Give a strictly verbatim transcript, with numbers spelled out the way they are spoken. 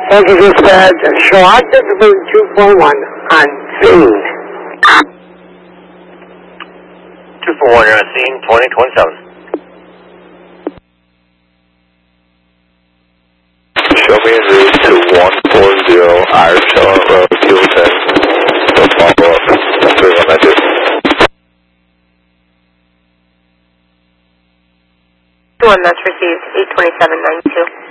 Thank you, dispatch. Charlotte two four one on scene. two four one, you're on scene, twenty twenty-seven. Show me en route to one four zero Irish Charlotte Road, Houston. So follow up. That's three one nine two. One, that's received, eight twenty-seven ninety-two.